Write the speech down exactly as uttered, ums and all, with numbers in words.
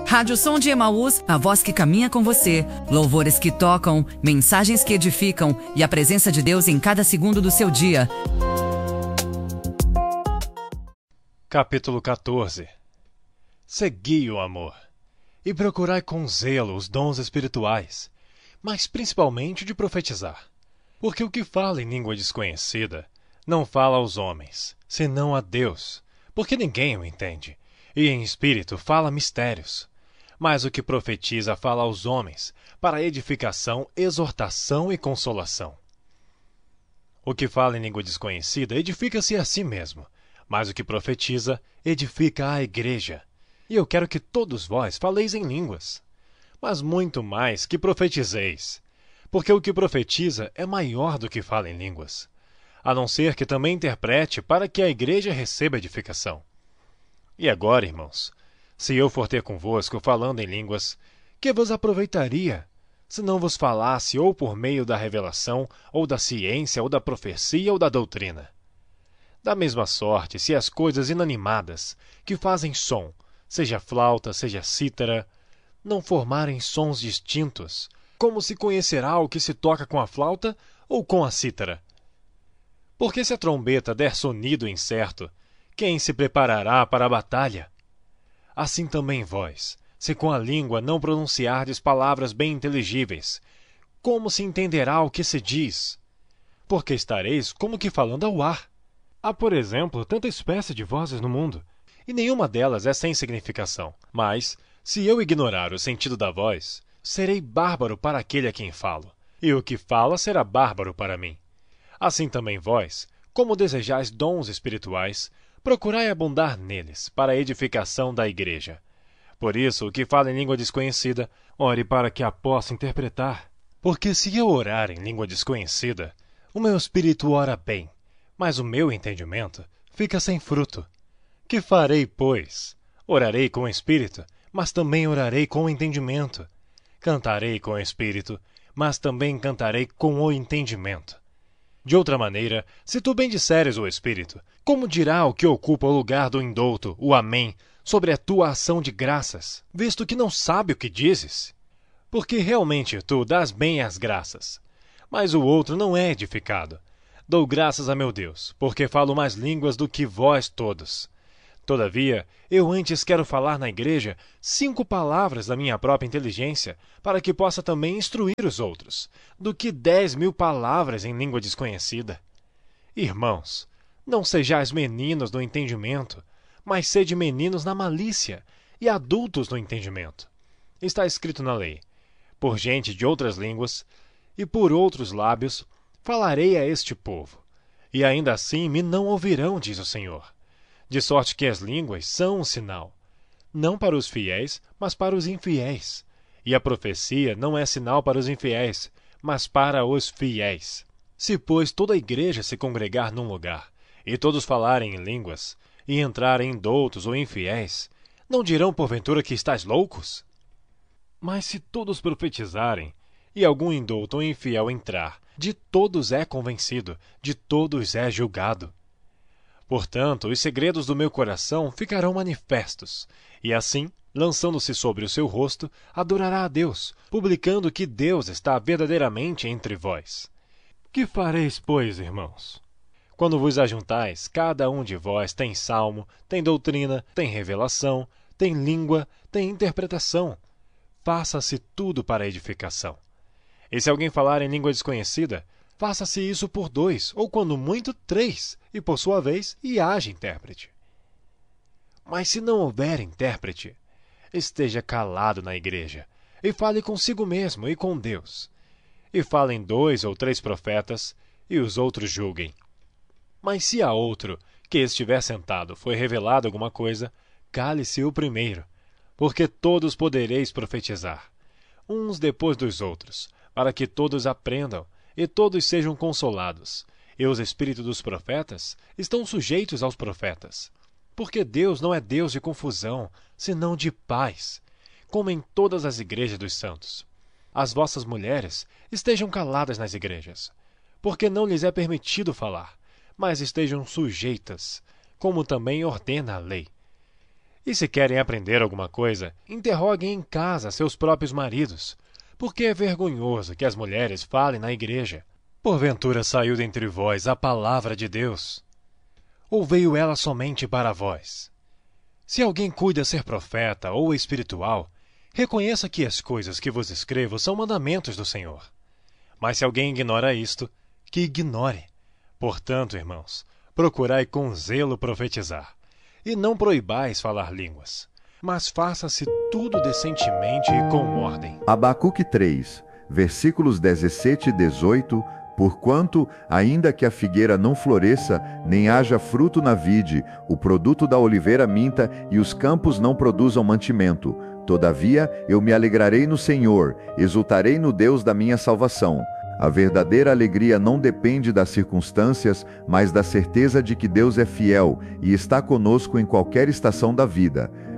Rádio Som de Emaús, a voz que caminha com você. Louvores que tocam, mensagens que edificam e a presença de Deus em cada segundo do seu dia. Capítulo quatorze. Segui o amor, e procurai com zelo os dons espirituais, mas principalmente de profetizar. Porque o que fala em língua desconhecida não fala aos homens, senão a Deus, porque ninguém o entende, e em espírito fala mistérios. Mas o que profetiza fala aos homens, para edificação, exortação e consolação. O que fala em língua desconhecida edifica-se a si mesmo, mas o que profetiza edifica a igreja. E eu quero que todos vós faleis em línguas, mas muito mais que profetizeis, porque o que profetiza é maior do que fala em línguas, a não ser que também interprete para que a igreja receba edificação. E agora, irmãos, se eu for ter convosco falando em línguas, que vos aproveitaria, se não vos falasse ou por meio da revelação, ou da ciência, ou da profecia, ou da doutrina? Da mesma sorte, se as coisas inanimadas, que fazem som, seja flauta, seja cítara, não formarem sons distintos, como se conhecerá o que se toca com a flauta ou com a cítara? Porque se a trombeta der sonido incerto, quem se preparará para a batalha? Assim também vós, se com a língua não pronunciardes palavras bem inteligíveis, como se entenderá o que se diz? Porque estareis como que falando ao ar. Há, por exemplo, tanta espécie de vozes no mundo, e nenhuma delas é sem significação. Mas, se eu ignorar o sentido da voz, serei bárbaro para aquele a quem falo, e o que fala será bárbaro para mim. Assim também vós, como desejais dons espirituais, procurai abundar neles, para a edificação da igreja. Por isso, o que fala em língua desconhecida, ore para que a possa interpretar. Porque se eu orar em língua desconhecida, o meu espírito ora bem, mas o meu entendimento fica sem fruto. Que farei, pois? Orarei com o espírito, mas também orarei com o entendimento. Cantarei com o espírito, mas também cantarei com o entendimento. De outra maneira, se tu bendizeres o espírito, como dirá o que ocupa o lugar do indouto, o amém, sobre a tua ação de graças, visto que não sabe o que dizes? Porque realmente tu dás bem as graças, mas o outro não é edificado. Dou graças a meu Deus, porque falo mais línguas do que vós todos. Todavia, eu antes quero falar na igreja cinco palavras da minha própria inteligência, para que possa também instruir os outros, do que dez mil palavras em língua desconhecida. Irmãos, não sejais meninos no entendimento, mas sede meninos na malícia, e adultos no entendimento. Está escrito na lei: por gente de outras línguas, e por outros lábios, falarei a este povo, e ainda assim me não ouvirão, diz o Senhor. De sorte que as línguas são um sinal, não para os fiéis, mas para os infiéis. E a profecia não é sinal para os infiéis, mas para os fiéis. Se, pois, toda a igreja se congregar num lugar, e todos falarem em línguas, e entrarem indoutos ou infiéis, não dirão porventura que estáis loucos? Mas se todos profetizarem, e algum indouto ou infiel entrar, de todos é convencido, de todos é julgado. Portanto, os segredos do meu coração ficarão manifestos, e assim, lançando-se sobre o seu rosto, adorará a Deus, publicando que Deus está verdadeiramente entre vós. Que fareis, pois, irmãos? Quando vos ajuntais, cada um de vós tem salmo, tem doutrina, tem revelação, tem língua, tem interpretação. Faça-se tudo para a edificação. E se alguém falar em língua desconhecida, faça-se isso por dois, ou quando muito, três, e por sua vez, e haja intérprete. Mas se não houver intérprete, esteja calado na igreja, e fale consigo mesmo e com Deus. E falem dois ou três profetas, e os outros julguem. Mas se a outro, que estiver sentado, foi revelado alguma coisa, cale-se o primeiro, porque todos podereis profetizar, uns depois dos outros, para que todos aprendam, e todos sejam consolados, e os espíritos dos profetas estão sujeitos aos profetas. Porque Deus não é Deus de confusão, senão de paz, como em todas as igrejas dos santos. As vossas mulheres estejam caladas nas igrejas, porque não lhes é permitido falar, mas estejam sujeitas, como também ordena a lei. E se querem aprender alguma coisa, interroguem em casa seus próprios maridos, porque é vergonhoso que as mulheres falem na igreja. Porventura saiu dentre vós a palavra de Deus? Ou veio ela somente para vós? Se alguém cuida ser profeta ou espiritual, reconheça que as coisas que vos escrevo são mandamentos do Senhor. Mas se alguém ignora isto, que ignore. Portanto, irmãos, procurai com zelo profetizar, e não proibais falar línguas, mas faça-se tudo decentemente e com ordem. Abacuque três, versículos dezessete e dezoito. Porquanto, ainda que a figueira não floresça, nem haja fruto na vide, o produto da oliveira minta e os campos não produzam mantimento, todavia eu me alegrarei no Senhor, exultarei no Deus da minha salvação. A verdadeira alegria não depende das circunstâncias, mas da certeza de que Deus é fiel e está conosco em qualquer estação da vida.